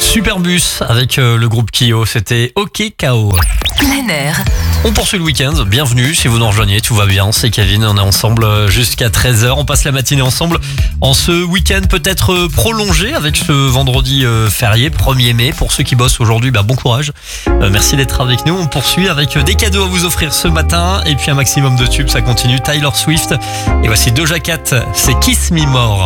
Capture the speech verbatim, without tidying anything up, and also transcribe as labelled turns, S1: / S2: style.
S1: Superbus avec euh, le groupe Kyo, c'était OK K O.
S2: Plein air.
S1: On poursuit le week-end, bienvenue si vous nous rejoignez, tout va bien, c'est Kevin, on est ensemble jusqu'à treize heures, on passe la matinée ensemble en ce week-end peut-être prolongé avec ce vendredi férié, premier mai. Pour ceux qui bossent aujourd'hui, bah bon courage, euh, merci d'être avec nous. On poursuit avec des cadeaux à vous offrir ce matin et puis un maximum de tubes, ça continue. Taylor Swift et voici Doja Cat, c'est Kiss Me More.